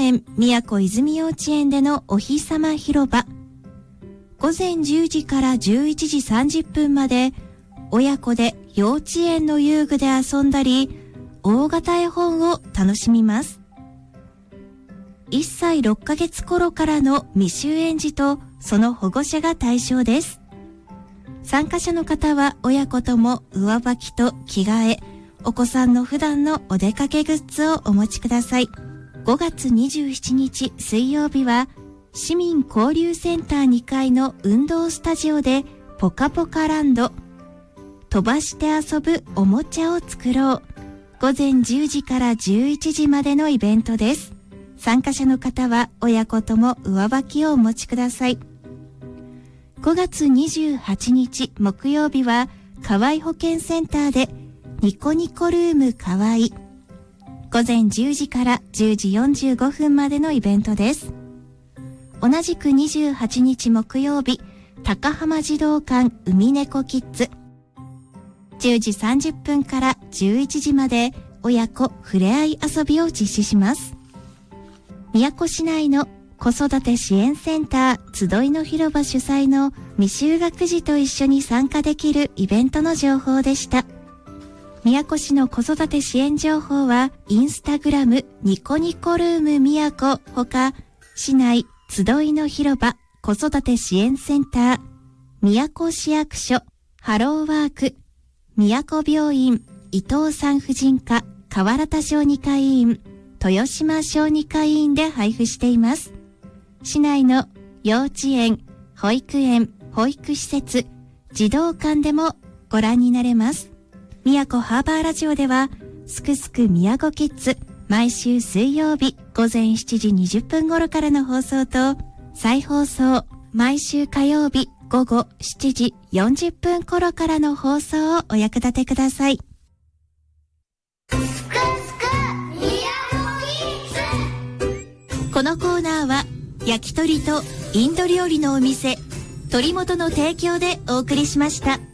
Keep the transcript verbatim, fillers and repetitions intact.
園宮古泉幼稚園でのお日様広場。午前じゅうじからじゅういちじさんじゅっぷんまで、親子で幼稚園の遊具で遊んだり、大型絵本を楽しみます。いっさいろっかげつ頃からの未就園児とその保護者が対象です。参加者の方は親子とも上履きと着替え、お子さんの普段のお出かけグッズをお持ちください。ごがつにじゅうしちにち水曜日は、市民交流センターにかいの運動スタジオでポカポカランド。飛ばして遊ぶおもちゃを作ろう。ごぜんじゅうじからじゅういちじまでのイベントです。参加者の方は親子とも上履きをお持ちください。ごがつにじゅうはちにち木曜日は、河合保健センターでニコニコルーム河合。ごぜんじゅうじからじゅうじよんじゅうごふんまでのイベントです。同じくにじゅうはちにち木曜日、高浜児童館海猫キッズ。じゅうじさんじゅっぷんからじゅういちじまで親子ふれあい遊びを実施します。宮古市内の子育て支援センター集いの広場主催の未就学児と一緒に参加できるイベントの情報でした。宮古市の子育て支援情報はインスタグラムニコニコルーム宮古ほか、市内集いの広場子育て支援センター、宮古市役所、ハローワーク、宮古病院、伊藤産婦人科、河原田小児科医院、豊島小児科医院で配布しています。市内の幼稚園、保育園、保育施設、児童館でもご覧になれます。宮古ハーバーラジオでは、すくすく宮古キッズ、毎週水曜日ごぜんしちじにじゅっぷん頃からの放送と、再放送、毎週火曜日ごごしちじよんじゅっぷん頃からの放送をお役立てください。このコーナーは焼き鳥とインド料理のお店鳥元の提供でお送りしました。